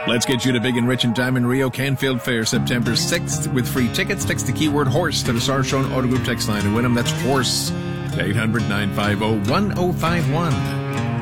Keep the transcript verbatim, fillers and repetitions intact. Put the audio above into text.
Let's get you to Big and Rich and Diamond Rio Canfield Fair September sixth with free tickets. Text the keyword horse to the Sarshone Auto Group text line and win them. That's horse to eight hundred, nine five zero, one zero five one.